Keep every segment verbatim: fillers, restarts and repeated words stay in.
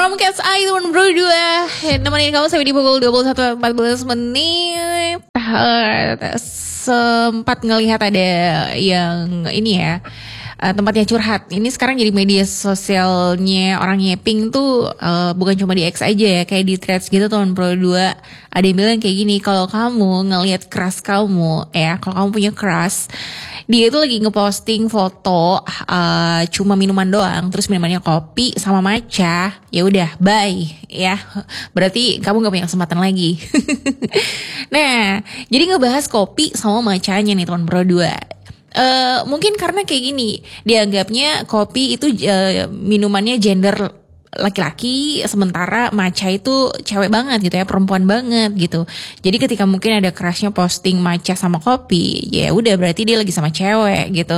From Cat's Eye teman berdua, nemenin kamu sampai di pukul dua puluh satu empat belas menit. Sempat ngelihat ada yang ini ya, uh, tempatnya curhat. Ini sekarang jadi media sosialnya orang nyeping tuh uh, bukan cuma di X aja ya, kayak di Threads gitu teman berdua. Ada yang bilang kayak gini, kalau kamu ngelihat crush kamu ya, kalau kamu punya crush, dia itu lagi ngeposting foto uh, cuma minuman doang, terus minumannya kopi sama matcha, ya udah bye ya, berarti kamu nggak punya kesempatan lagi. Nah, jadi ngebahas kopi sama matchanya nih teman berdua. Uh, mungkin karena kayak gini, dianggapnya kopi itu uh, minumannya gender laki-laki, sementara matcha itu cewek banget gitu ya, perempuan banget gitu. Jadi ketika mungkin ada crushnya posting matcha sama kopi, ya udah berarti dia lagi sama cewek gitu.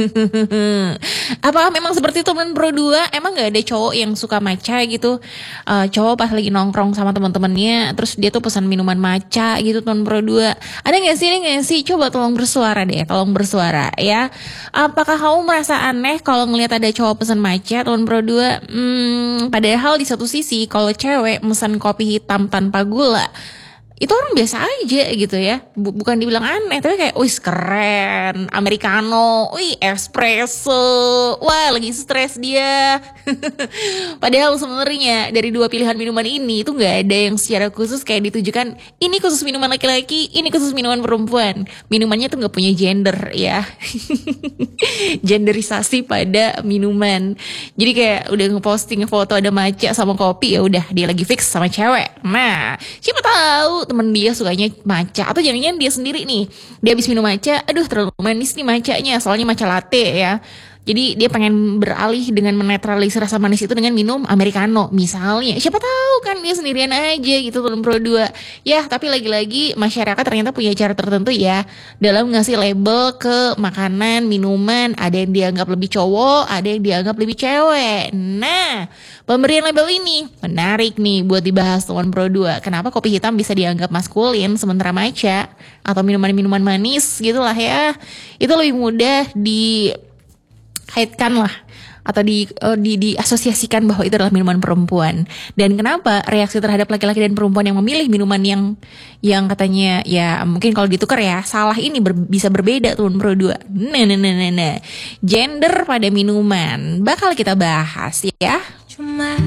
Apa memang seperti itu teman berdua? Emang nggak ada cowok yang suka matcha gitu? Uh, cowok pas lagi nongkrong sama teman-temannya, terus dia tuh pesan minuman matcha gitu teman berdua. Ada nggak sih? Ada nggak sih? Coba tolong bersuara deh, tolong bersuara ya. Apakah kamu merasa aneh kalau ngelihat ada cowok pesan matcha teman berdua? Hmm. Padahal di satu sisi kalau cewek pesan kopi hitam tanpa gula, itu orang biasa aja gitu ya. Bukan dibilang aneh, tapi kayak wih keren, americano, wih espresso, wah lagi stres dia. Padahal sebenarnya dari dua pilihan minuman ini itu nggak ada yang secara khusus kayak ditujukan ini khusus minuman laki-laki, ini khusus minuman perempuan. Minumannya tuh nggak punya gender ya. Genderisasi pada minuman. Jadi kayak udah ngeposting foto ada matcha sama kopi, ya udah dia lagi fix sama cewek. Nah, siapa tahu temen dia sukanya matcha, atau jangan-jangan dia sendiri nih, dia habis minum matcha, aduh terlalu manis nih matchanya, soalnya matcha latte ya. Jadi dia pengen beralih dengan menetralisir rasa manis itu dengan minum americano misalnya. Siapa tahu kan dia sendirian aja gitu teman pro dua. Ya, tapi lagi-lagi masyarakat ternyata punya cara tertentu ya dalam ngasih label ke makanan, minuman. Ada yang dianggap lebih cowok, ada yang dianggap lebih cewek. Nah, pemberian label ini menarik nih buat dibahas teman pro dua. Kenapa kopi hitam bisa dianggap maskulin sementara matcha atau minuman-minuman manis gitulah ya, itu lebih mudah di kaitkan lah atau di, uh, di diasosiasikan bahwa itu adalah minuman perempuan. Dan kenapa reaksi terhadap laki-laki dan perempuan yang memilih minuman yang yang katanya ya mungkin kalau ditukar ya salah ini ber, bisa berbeda tuh pro dua. Nah, nah, nah, nah, nah. Gender pada minuman bakal kita bahas ya. Cuma